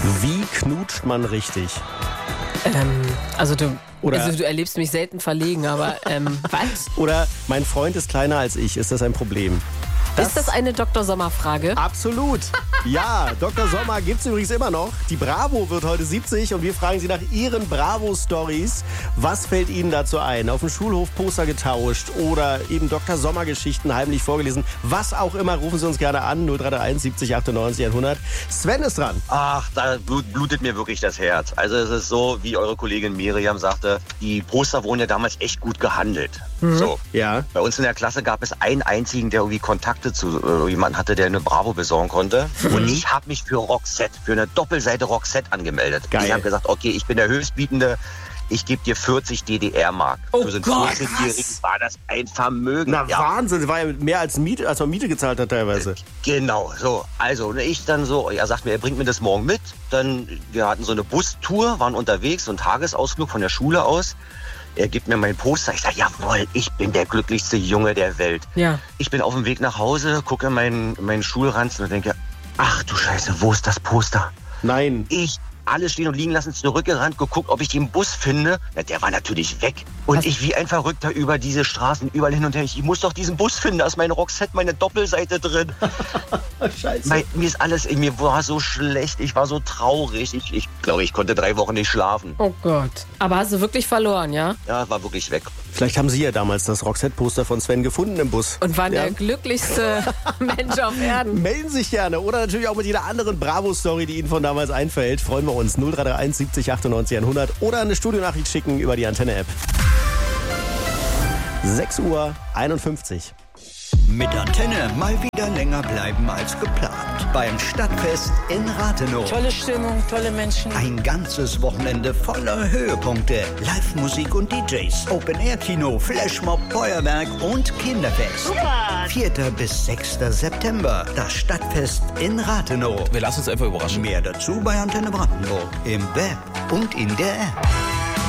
Wie knutscht man richtig? Du erlebst mich selten verlegen, aber was? Oder mein Freund ist kleiner als ich. Ist das ein Problem? Ist das eine Dr. Sommer-Frage? Absolut. Ja, Dr. Sommer gibt's übrigens immer noch. Die Bravo wird heute 70 und wir fragen Sie nach Ihren Bravo-Stories. Was fällt Ihnen dazu ein? Auf dem Schulhof Poster getauscht oder eben Dr. Sommer-Geschichten heimlich vorgelesen. Was auch immer, rufen Sie uns gerne an. 0331 70 98 100. Sven ist dran. Ach, da blutet mir wirklich das Herz. Also es ist so, wie eure Kollegin Miriam sagte, die Poster wurden ja damals echt gut gehandelt. So. Ja. Bei uns in der Klasse gab es einen einzigen, der irgendwie Kontakte zu jemanden hatte, der eine Bravo besorgen konnte. Und ich habe mich für Roxette, für eine Doppelseite Roxette angemeldet. Geil. Ich habe gesagt, okay, ich bin der Höchstbietende. Ich gebe dir 40 DDR-Mark. Oh Für so einen Gott, 14-Jährigen war das ein Vermögen. Na Wahnsinn, das war ja mehr als Miete, als man Miete gezahlt hat teilweise. Genau, so. Also ich dann so, er sagt mir, er bringt mir das morgen mit. Dann, wir hatten so eine Bustour, waren unterwegs, so einen Tagesausflug von der Schule aus. Er gibt mir mein Poster. Ich sage, jawohl, ich bin der glücklichste Junge der Welt. Ja. Ich bin auf dem Weg nach Hause, gucke meinen Schulranzen und denke, ach du Scheiße, wo ist das Poster? Nein. Ich alles stehen und liegen lassen, zurückgerannt, geguckt, ob ich den Bus finde. Ja, der war natürlich weg. Und ich wie ein Verrückter über diese Straßen, überall hin und her. Ich muss doch diesen Bus finden, da ist meine Roxette, meine Doppelseite drin. Scheiße. Mir war so schlecht, ich war so traurig. Ich glaube, ich konnte 3 Wochen nicht schlafen. Oh Gott. Aber hast du wirklich verloren, ja? Ja, war wirklich weg. Vielleicht haben Sie ja damals das Roxette-Poster von Sven gefunden im Bus. Und waren der glücklichste Mensch auf Erden. Melden sich gerne oder natürlich auch mit jeder anderen Bravo-Story, die Ihnen von damals einfällt. Freuen wir uns. 0331 70 98 100 oder eine Studionachricht schicken über die Antenne-App. 6:51 Uhr. Mit Antenne mal wieder länger bleiben als geplant. Beim Stadtfest in Rathenow. Tolle Stimmung, tolle Menschen. Ein ganzes Wochenende voller Höhepunkte. Live-Musik und DJs. Open-Air-Kino, Flashmob, Feuerwerk und Kinderfest. Super. 4. bis 6. September. Das Stadtfest in Rathenow. Wir lassen uns einfach überraschen. Mehr dazu bei Antenne Brandenburg. Im Web und in der App.